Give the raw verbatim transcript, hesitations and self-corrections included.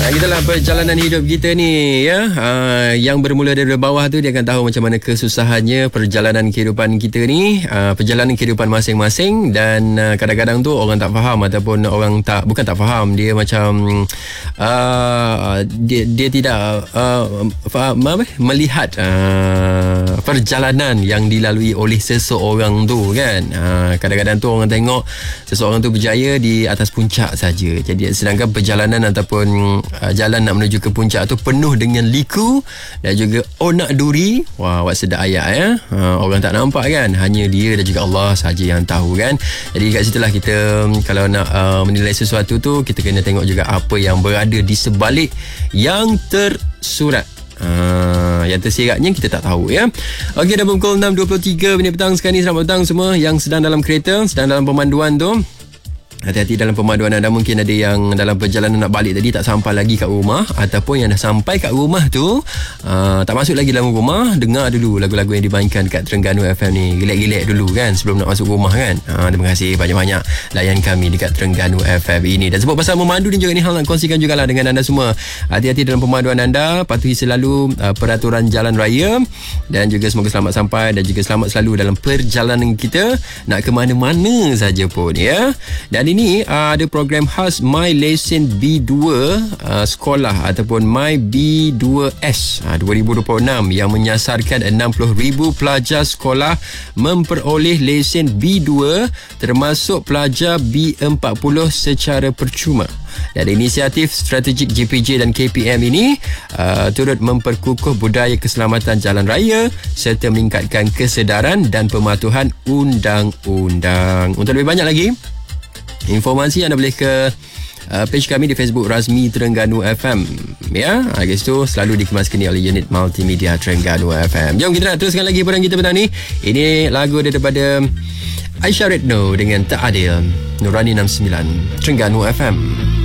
Ha, itulah perjalanan hidup kita ni ya. Ha, yang bermula dari bawah tu dia akan tahu macam mana kesusahannya perjalanan kehidupan kita ni, ha, perjalanan kehidupan masing-masing. Dan uh, kadang-kadang tu orang tak faham ataupun orang tak, bukan tak faham, dia macam uh, dia dia tidak uh, faham, apa, melihat uh, perjalanan yang dilalui oleh seseorang tu kan. Ha, kadang-kadang tu orang tengok seseorang tu berjaya di atas puncak saja. Jadi sedangkan perjalanan ataupun uh, jalan nak menuju ke puncak tu penuh dengan liku dan juga onak duri. Wah, awak sedap ayat ya. Uh, orang tak nampak kan, hanya dia dan juga Allah sahaja yang tahu kan. Jadi kat situlah kita kalau nak uh, menilai sesuatu tu, kita kena tengok juga apa yang berada di sebalik yang tersurat. Uh, yang tersiratnya kita tak tahu ya. Okey, dah pukul enam dua puluh tiga minit petang sekarang ni. Selamat petang semua yang sedang dalam kereta, sedang dalam pemanduan tu. Hati-hati dalam pemanduan anda. Mungkin ada yang dalam perjalanan nak balik tadi tak sampai lagi kat rumah, ataupun yang dah sampai kat rumah tu uh, tak masuk lagi dalam rumah. Dengar dulu lagu-lagu yang dimainkan kat Terengganu F M ni, gilek-gilek dulu kan sebelum nak masuk rumah kan. uh, Terima kasih banyak-banyak layan kami dekat Terengganu F M ini. Dan sebab pasal memandu ni juga ni hal nak kongsikan jugalah dengan anda semua. Hati-hati dalam pemanduan anda, patuhi selalu uh, peraturan jalan raya, dan juga semoga selamat sampai dan juga selamat selalu dalam perjalanan kita nak ke mana-mana saja pun ya. Dan ini uh, ada program khas My Lesson B dua uh, sekolah ataupun My B dua S uh, dua ribu dua puluh enam yang menyasarkan enam puluh ribu pelajar sekolah memperoleh lesen B dua termasuk pelajar B empat puluh secara percuma. Dan inisiatif strategik J P J dan K P M ini uh, turut memperkukuh budaya keselamatan jalan raya serta meningkatkan kesedaran dan pematuhan undang-undang. Untuk lebih banyak lagi informasi, anda boleh ke uh, page kami di Facebook rasmi Terengganu F M ya. Guys tu selalu dikemaskan oleh unit multimedia Terengganu F M. Jom kita nak teruskan lagi program kita petang ni. Ini lagu daripada Aisyah Redno dengan Tak Adil, Nurani enam puluh sembilan Terengganu F M.